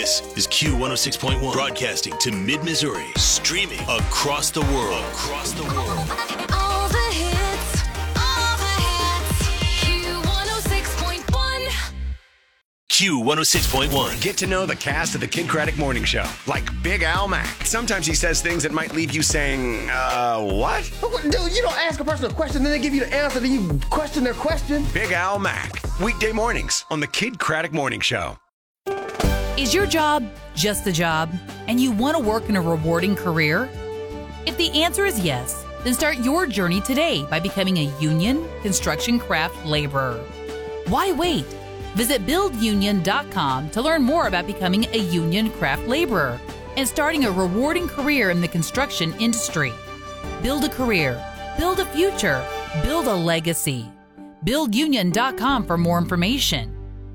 This is Q106.1, broadcasting to mid-Missouri, streaming across the world. All the hits. Q106.1. Q106.1. Get to know the cast of the Kid Craddock Morning Show, like Big Al Mack. Sometimes he says things that might leave you saying, what? Dude, you don't ask a person a question, then they give you the answer, then you question their question. Big Al Mack. Weekday mornings on the Kid Craddock Morning Show. Is your job just a job, and you want to work in a rewarding career? If the answer is yes, then start your journey today by becoming a union construction craft laborer. Why wait? Visit buildunion.com to learn more about becoming a union craft laborer and starting a rewarding career in the construction industry. Build a career, build a future, build a legacy. Buildunion.com for more information.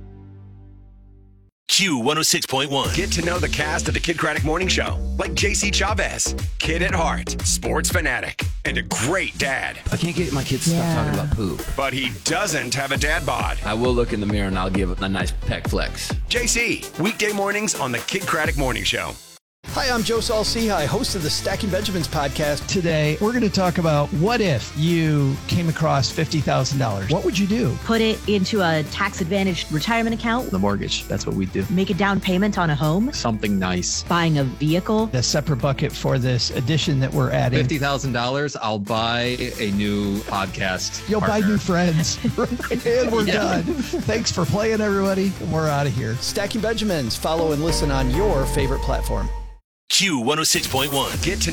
Q106.1. Get to know the cast of the Kid Craddock Morning Show, like JC Chavez, kid at heart, sports fanatic, and a great dad. I can't get my kids to stop talking about poop. But he doesn't have a dad bod. I will look in the mirror and I'll give a nice peck flex. JC, weekday mornings on the Kid Craddock Morning Show. Hi, I'm Joe Saul-Sehy, host of the Stacking Benjamins podcast. Today, we're going to talk about what if you came across $50,000? What would you do? Put it into a tax-advantaged retirement account. The mortgage, that's what we do. Make a down payment on a home. Something nice. Buying a vehicle. A separate bucket for this addition that we're adding. $50,000, I'll buy a new podcast. You'll partner. buy new friends. And we're done. Thanks for playing, everybody. And we're out of here. Stacking Benjamins. Follow and listen on your favorite platform. Q106.1. Get to